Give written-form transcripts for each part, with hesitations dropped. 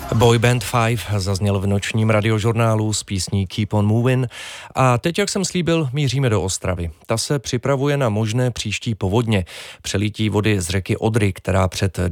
Boy Band 5 zazněl v nočním radiožurnálu s písní Keep on Moving. A teď, jak jsem slíbil, míříme do Ostravy. Ta se připravuje na možné příští povodně. Přelítí vody z řeky Odry, které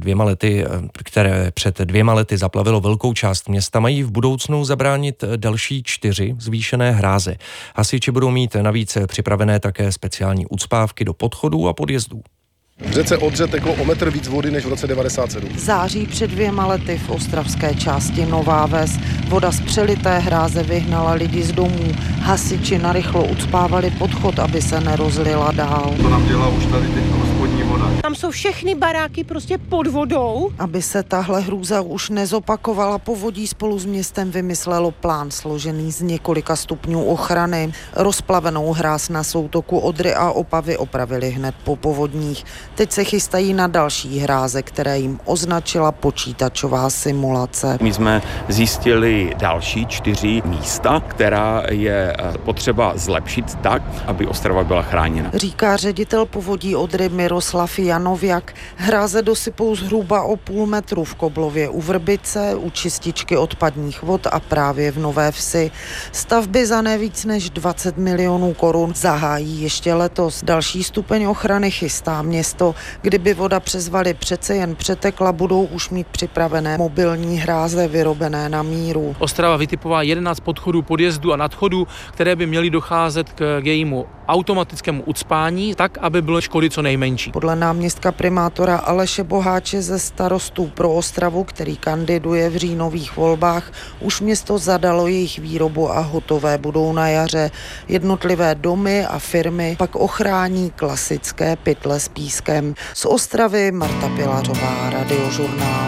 před dvěma lety zaplavilo velkou část města, mají v budoucnu zabránit další 4 zvýšené hráze. Hasiči budou mít navíc připravené také speciální ucpávky do podchodů a podjezdů. V řece Odře teklo o metr víc vody než v roce 97. V září před 2 lety v ostravské části Nová Ves voda z přelité hráze vyhnala lidi z domů. Hasiči narychlo ucpávali podchod, aby se nerozlila dál. To nám dělá už tady teď spodní voda. Tam jsou všechny baráky prostě pod vodou. Aby se tahle hrůza už nezopakovala, povodí spolu s městem vymyslelo plán složený z několika stupňů ochrany. Rozplavenou hráz na soutoku Odry a Opavy opravili hned po povodních. Teď se chystají na další hráze, které jim označila počítačová simulace. My jsme zjistili další 4 místa, která je potřeba zlepšit tak, aby Ostrava byla chráněna. Říká ředitel povodí Odry Miroslav Janověk. Hráze dosypou zhruba o půl metru v Koblově u Vrbice, u čističky odpadních vod a právě v Nové Vsi. Stavby za nevíc než 20 milionů korun zahájí ještě letos. Další stupeň ochrany chystá město. Kdyby voda přes valy přece jen přetekla, budou už mít připravené mobilní hráze vyrobené na míru. Ostrava vytipovala 11 podchodů, podjezdů a nadchodů, které by měly docházet k jejímu automatickému ucpání, tak, aby byly škody co nejmenší. Podle náměstka primátora Aleše Boháče ze Starostů pro Ostravu, který kandiduje v říjnových volbách, už město zadalo jejich výrobu a hotové budou na jaře. Jednotlivé domy a firmy pak ochrání klasické pytle s pískem. Z Ostravy Marta Pilařová, Radiožurnál.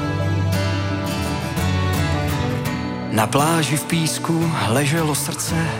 Na pláži v písku leželo srdce